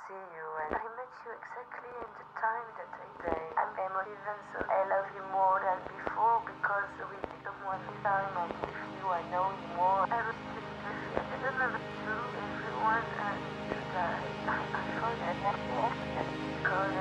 see you, and I met you exactly in the time that I say. I'm emotive, and so I love you more than before because with someone this time I'm with you, I know you more. I respect you, I don't know you.